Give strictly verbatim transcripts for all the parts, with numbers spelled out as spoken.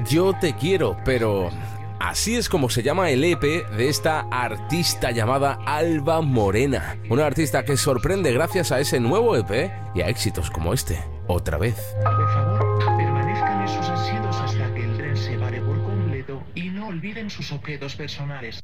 Yo te quiero, pero así es como se llama el E P de esta artista llamada Alba Morena. Una artista que sorprende gracias a ese nuevo E P y a éxitos como este, Otra vez. Por favor, permanezcan en sus asientos hasta que el tren se pare por completo y no olviden sus objetos personales.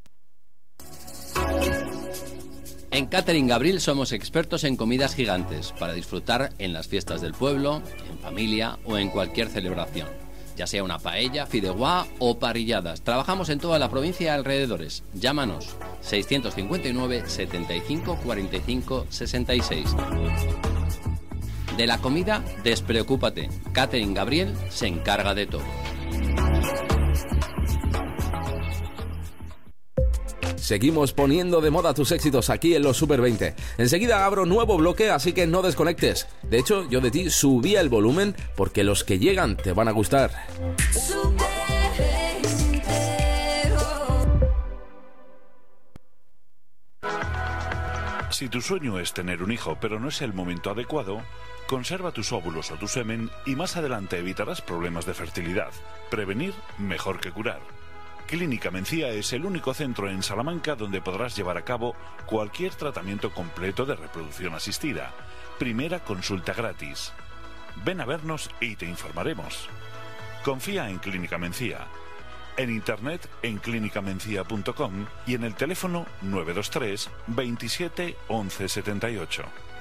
En Catering Gabriel somos expertos en comidas gigantes para disfrutar en las fiestas del pueblo, en familia o en cualquier celebración. Ya sea una paella, fideuá o parrilladas. Trabajamos en toda la provincia y alrededores. Llámanos seiscientos cincuenta y nueve, setenta y cinco, cuarenta y cinco, sesenta y seis. De la comida, despreocúpate. Catering Gabriel se encarga de todo. Seguimos poniendo de moda tus éxitos aquí en los Super veinte. Enseguida abro nuevo bloque, así que no desconectes. De hecho, yo de ti subía el volumen porque los que llegan te van a gustar. Si tu sueño es tener un hijo, pero no es el momento adecuado, conserva tus óvulos o tu semen y más adelante evitarás problemas de fertilidad. Prevenir mejor que curar. Clínica Mencía es el único centro en Salamanca donde podrás llevar a cabo cualquier tratamiento completo de reproducción asistida. Primera consulta gratis. Ven a vernos y te informaremos. Confía en Clínica Mencía. En internet en clínica mencía punto com y en el teléfono nueve dos tres, veintisiete, once setenta y ocho.